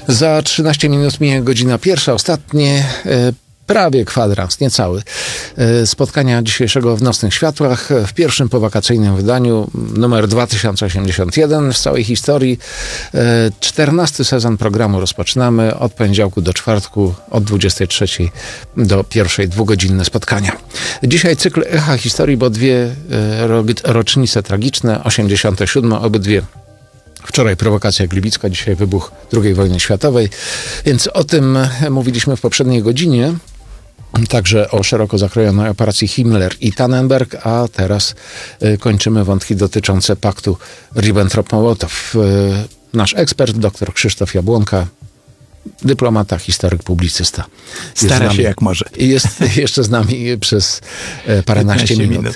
Za 13 minut minie godzina pierwsza, ostatnie, prawie kwadrans, niecały, spotkania dzisiejszego w Nocnych Światłach w pierwszym powakacyjnym wydaniu, numer 2081 w całej historii. 14 sezon programu rozpoczynamy od poniedziałku do czwartku, od 23 do 1, dwugodzinne spotkania. Dzisiaj cykl Echa Historii, bo dwie rocznice tragiczne, 87, obydwie. Wczoraj prowokacja gliwicka, dzisiaj wybuch II wojny światowej, więc o tym mówiliśmy w poprzedniej godzinie, także o szeroko zakrojonej operacji Himmler i Tannenberg, a teraz kończymy wątki dotyczące paktu Ribbentrop-Mołotow. Nasz ekspert, dr Krzysztof Jabłonka, dyplomata, historyk, publicysta. Stara się jak może. I jest jeszcze z nami przez paręnaście minut.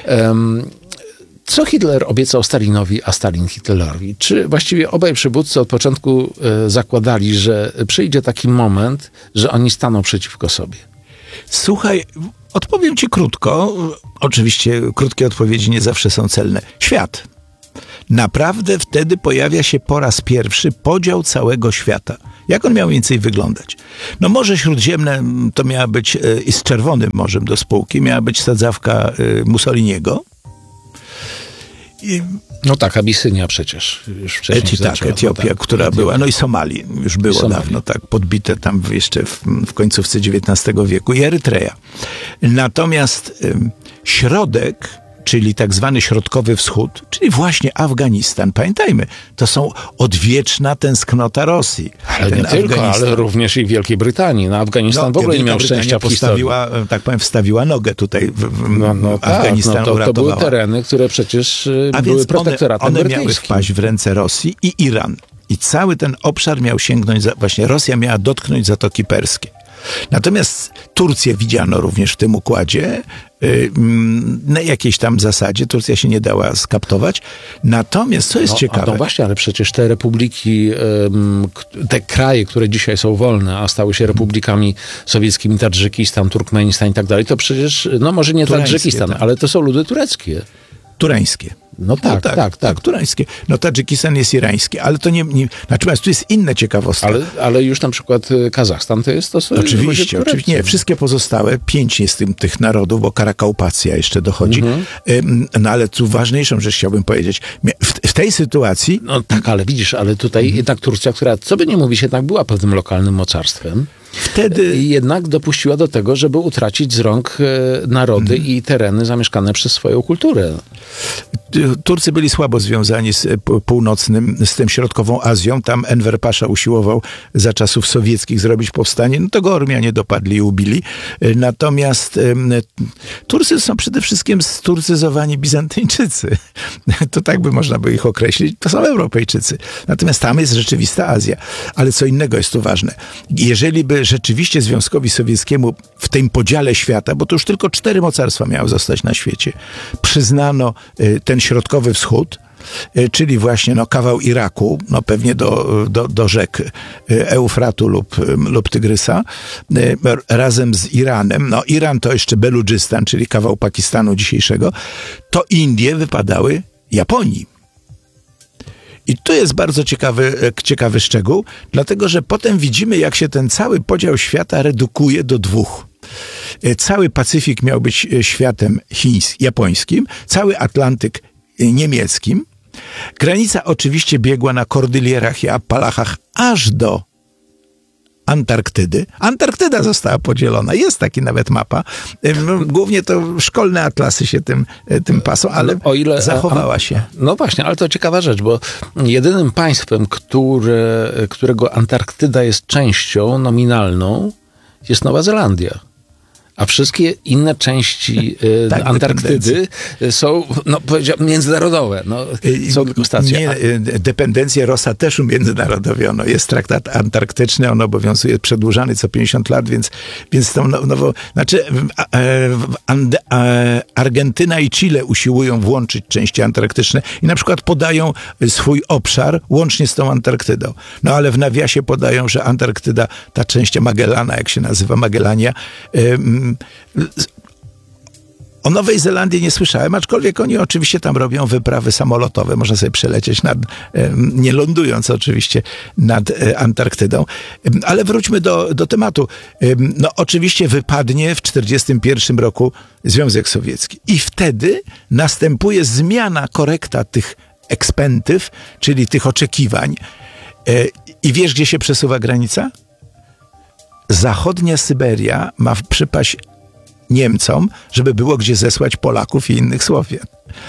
Co Hitler obiecał Stalinowi, a Stalin Hitlerowi? Czy właściwie obaj przywódcy od początku zakładali, że przyjdzie taki moment, że oni staną przeciwko sobie? Słuchaj, odpowiem ci krótko. Oczywiście krótkie odpowiedzi nie zawsze są celne. Świat. Naprawdę wtedy pojawia się po raz pierwszy podział całego świata. Jak on miał mniej więcej wyglądać? No Morze Śródziemne to miała być, i z Czerwonym Morzem do spółki, miała być sadzawka Mussoliniego. No tak, Abisynia przecież już wcześniej zaczęła. Etiopia, która była, no i Somalii już było dawno tak podbite tam jeszcze w końcówce XIX wieku i Erytrea. Natomiast środek, czyli tak zwany Środkowy Wschód, czyli właśnie Afganistan. Pamiętajmy, to są odwieczna tęsknota Rosji. Ale nie tylko, ale również i Wielkiej Brytanii. No, Afganistan w ogóle nie miał szczęścia w historii. Tak powiem, wstawiła nogę tutaj Afganistan uratowała. To były tereny, które przecież były protektoratem brytyjskim. One miały wpaść w ręce Rosji i Iran. I cały ten obszar miał sięgnąć, właśnie Rosja miała dotknąć Zatoki Perskiej. Natomiast Turcję widziano również w tym układzie, na jakiejś tam zasadzie. Turcja się nie dała skaptować. Natomiast, co jest ciekawe... No właśnie, ale przecież te republiki, te kraje, które dzisiaj są wolne, a stały się republikami sowieckimi, Tadżykistan, Turkmenistan i tak dalej, to przecież, no może nie Tadżykistan, tak, ale to są ludy tureckie. Turańskie. No tak. Turańskie. No Tadżykistan jest irański, ale to nie... Natomiast tu jest inna ciekawostka. Ale już na przykład Kazachstan to jest... Oczywiście. Nie, wszystkie pozostałe, 5 jest tych narodów, bo Karakaupacja jeszcze dochodzi. No ale tu ważniejszą rzecz chciałbym powiedzieć. W tej sytuacji... No tak, ale widzisz, ale tutaj jednak Turcja, która, co by nie mówić, jednak była pewnym lokalnym mocarstwem, wtedy jednak dopuściła do tego, żeby utracić z rąk narody i tereny zamieszkane przez swoją kulturę. Turcy byli słabo związani z północnym, z tym środkową Azją. Tam Enver Pasza usiłował za czasów sowieckich zrobić powstanie. No to go Ormianie dopadli i ubili. Natomiast Turcy są przede wszystkim sturcyzowani Bizantyjczycy. To tak by można by ich określić. To są Europejczycy. Natomiast tam jest rzeczywista Azja. Ale co innego jest tu ważne. Jeżeli by rzeczywiście Związkowi Sowieckiemu w tym podziale świata, bo to już tylko 4 mocarstwa miały zostać na świecie, przyznano ten Środkowy Wschód, czyli właśnie kawał Iraku, pewnie do rzek Eufratu lub Tygrysa, razem z Iranem. Iran to jeszcze Beludżystan, czyli kawał Pakistanu dzisiejszego, to Indie wypadały Japonii. I tu jest bardzo ciekawy szczegół, dlatego że potem widzimy, jak się ten cały podział świata redukuje do 2. Cały Pacyfik miał być światem japońskim, cały Atlantyk niemieckim. Granica oczywiście biegła na Kordylierach i Appalachach aż do Antarktydy. Antarktyda została podzielona. Jest taki nawet mapa. Głównie to szkolne atlasy się tym pasą, ale zachowała się. No właśnie, ale to ciekawa rzecz, bo jedynym państwem, którego Antarktyda jest częścią nominalną, jest Nowa Zelandia. A wszystkie inne części Antarktydy są, powiedziałbym, międzynarodowe. Są tylko stacje. Nie, dependencję Rossa też umiędzynarodowiono. Jest traktat antarktyczny, on obowiązuje, przedłużany co 50 lat, więc tą Argentyna i Chile usiłują włączyć części antarktyczne i na przykład podają swój obszar łącznie z tą Antarktydą. Ale w nawiasie podają, że Antarktyda, ta część Magellana, jak się nazywa, Magellania, O Nowej Zelandii nie słyszałem, aczkolwiek oni oczywiście tam robią wyprawy samolotowe. Można sobie przelecieć nie lądując oczywiście nad Antarktydą. Ale wróćmy do tematu. No oczywiście wypadnie w 1941 roku Związek Sowiecki. I wtedy następuje zmiana, korekta tych ekspentyw, czyli tych oczekiwań. I wiesz, gdzie się przesuwa granica? Zachodnia Syberia ma przypaść Niemcom, żeby było gdzie zesłać Polaków i innych Słowian.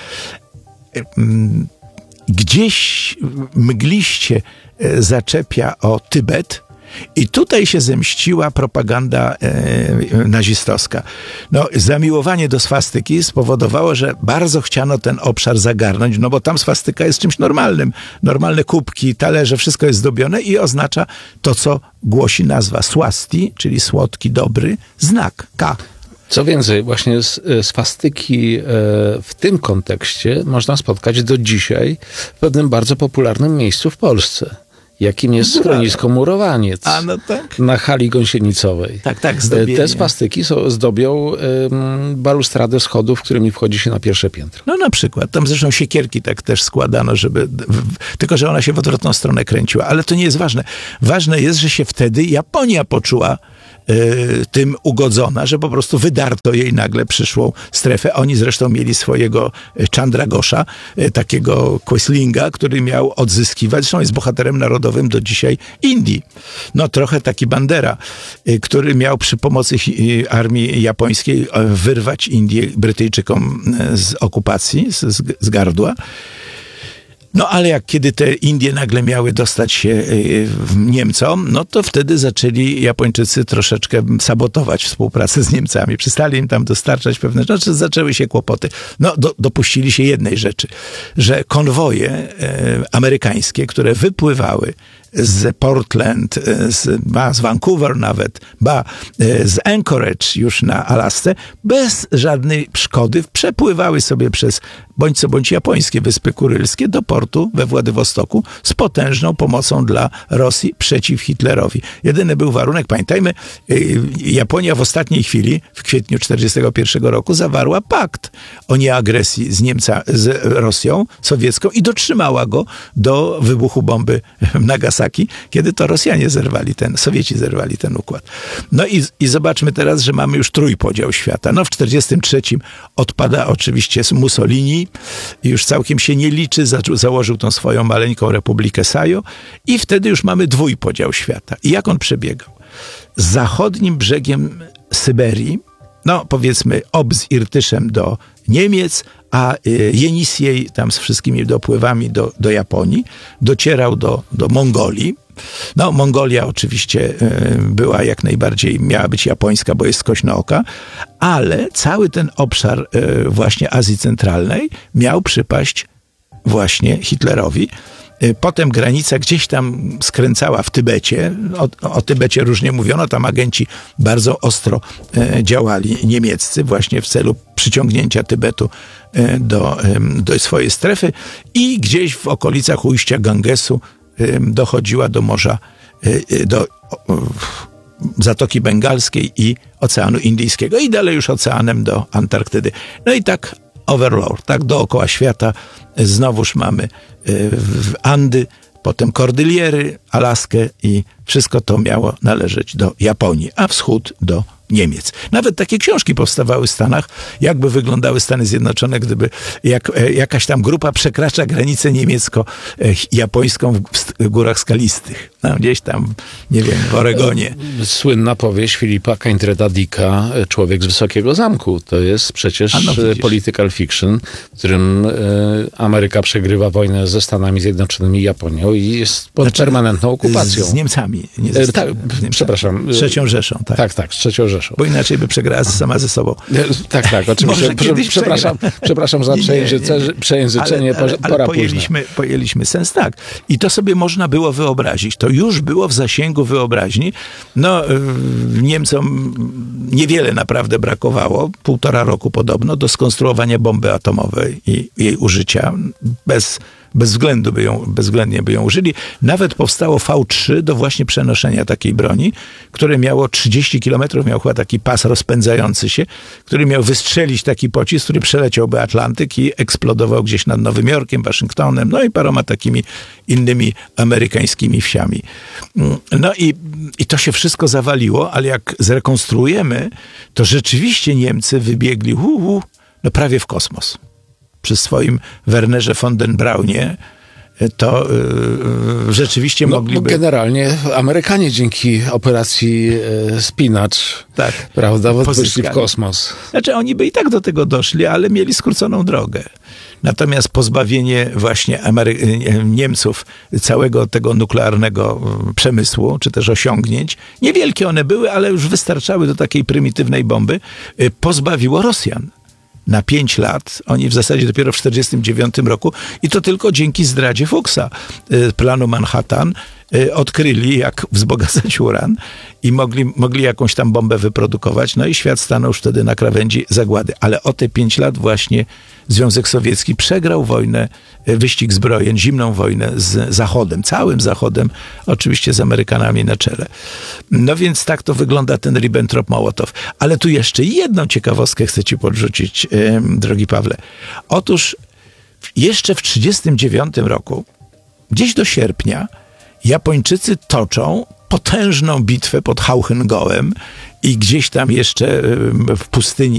Gdzieś mgliście zaczepia o Tybet i tutaj się zemściła propaganda nazistowska. No, zamiłowanie do swastyki spowodowało, że bardzo chciano ten obszar zagarnąć, no bo tam swastyka jest czymś normalnym. Normalne kubki, talerze, wszystko jest zdobione i oznacza to, co głosi nazwa swasti, czyli słodki, dobry znak, K. Co więcej, właśnie swastyki w tym kontekście można spotkać do dzisiaj w pewnym bardzo popularnym miejscu w Polsce, jakim jest schronisko Murowaniec. No tak. Na hali gąsienicowej. Tak, zdobienie. Te swastyki zdobią balustradę schodów, którymi wchodzi się na pierwsze piętro. No na przykład. Tam zresztą siekierki tak też składano, żeby... Tylko że ona się w odwrotną stronę kręciła. Ale to nie jest ważne. Ważne jest, że się wtedy Japonia poczuła tym ugodzona, że po prostu wydarto jej nagle przyszłą strefę. Oni zresztą mieli swojego Chandragosha, takiego Quislinga, który miał odzyskiwać, zresztą jest bohaterem narodowym do dzisiaj Indii. No trochę taki Bandera, który miał przy pomocy armii japońskiej wyrwać Indię Brytyjczykom z okupacji, z gardła. No ale kiedy te Indie nagle miały dostać się Niemcom, no to wtedy zaczęli Japończycy troszeczkę sabotować współpracę z Niemcami. Przestali im tam dostarczać pewne rzeczy, zaczęły się kłopoty. No dopuścili się jednej rzeczy, że konwoje amerykańskie, które wypływały z Portland, z Vancouver nawet, z Anchorage już na Alasce, bez żadnej szkody przepływały sobie przez bądź co bądź japońskie Wyspy Kurylskie do portu we Władywostoku z potężną pomocą dla Rosji przeciw Hitlerowi. Jedyny był warunek, pamiętajmy, Japonia w ostatniej chwili, w kwietniu 1941 roku, zawarła pakt o nieagresji z Rosją sowiecką i dotrzymała go do wybuchu bomby w Nagasaki, kiedy to Rosjanie Sowieci zerwali ten układ. No i zobaczmy teraz, że mamy już trójpodział świata. No w 1943 odpada oczywiście Mussolini, już całkiem się nie liczy, założył tą swoją maleńką Republikę Sajo i wtedy już mamy dwójpodział świata. I jak on przebiegał? Zachodnim brzegiem Syberii, no powiedzmy z Irtyszem do Niemiec, a Jenisej tam z wszystkimi dopływami do Japonii, docierał do Mongolii. No, Mongolia oczywiście była jak najbardziej, miała być japońska, bo jest skośna oka, ale cały ten obszar właśnie Azji Centralnej miał przypaść właśnie Hitlerowi. Potem granica gdzieś tam skręcała w Tybecie. O Tybecie różnie mówiono. Tam agenci bardzo ostro działali, niemieccy, właśnie w celu przyciągnięcia Tybetu do swojej strefy. I gdzieś w okolicach ujścia Gangesu dochodziła do morza, do Zatoki Bengalskiej i Oceanu Indyjskiego. I dalej już oceanem do Antarktydy. No i tak overlord, tak dookoła świata. Znowuż mamy Andy, potem Kordyliery, Alaskę i wszystko to miało należeć do Japonii, a wschód do Niemiec. Nawet takie książki powstawały w Stanach, jakby wyglądały Stany Zjednoczone, gdyby jakaś tam grupa przekracza granicę niemiecko-japońską w górach skalistych. No, gdzieś tam, nie wiem, w Oregonie. Słynna powieść Filipa Kaintreda Dicka, Człowiek z Wysokiego Zamku. To jest przecież political fiction, w którym Ameryka przegrywa wojnę ze Stanami Zjednoczonymi i Japonią i jest pod permanentną okupacją. Z Niemcami. Nie ze Stanami, przepraszam. Z III Rzeszą, tak. Tak, z III Rzeszą. Bo inaczej by przegrała sama ze sobą. Tak, oczywiście. Przepraszam za przejęzyczenie, pora późna. Pojęliśmy sens, tak. I to sobie można było wyobrazić. To już było w zasięgu wyobraźni. No, Niemcom niewiele naprawdę brakowało, 1,5 roku podobno, do skonstruowania bomby atomowej i jej użycia bez bezwzględnie by ją użyli. Nawet powstało V3 do właśnie przenoszenia takiej broni, które miało 30 kilometrów, miał chyba taki pas rozpędzający się, który miał wystrzelić taki pocisk, który przeleciałby Atlantyk i eksplodował gdzieś nad Nowym Jorkiem, Waszyngtonem, no i paroma takimi innymi amerykańskimi wsiami. No i to się wszystko zawaliło, ale jak zrekonstruujemy, to rzeczywiście Niemcy wybiegli no prawie w kosmos. Przy swoim Wernerze von den Braunie to rzeczywiście mogliby... Generalnie Amerykanie dzięki operacji Spinacz, tak, prawda, wyszli w kosmos. Znaczy oni by i tak do tego doszli, ale mieli skróconą drogę. Natomiast pozbawienie właśnie Niemców całego tego nuklearnego przemysłu, czy też osiągnięć, niewielkie one były, ale już wystarczały do takiej prymitywnej bomby, pozbawiło Rosjan. Na 5 lat, oni w zasadzie dopiero w 1949 roku i to tylko dzięki zdradzie Fuchsa, planu Manhattan, odkryli, jak wzbogacać uran i mogli jakąś tam bombę wyprodukować, no i świat stanął już wtedy na krawędzi zagłady. Ale o te 5 lat właśnie Związek Sowiecki przegrał wojnę, wyścig zbrojen, zimną wojnę z Zachodem, całym Zachodem, oczywiście z Amerykanami na czele. No więc tak to wygląda ten Ribbentrop-Mołotow. Ale tu jeszcze jedną ciekawostkę chcę ci podrzucić, drogi Pawle. Otóż jeszcze w 1939 roku, gdzieś do sierpnia, Japończycy toczą potężną bitwę pod Hauchengołem i gdzieś tam jeszcze w pustyni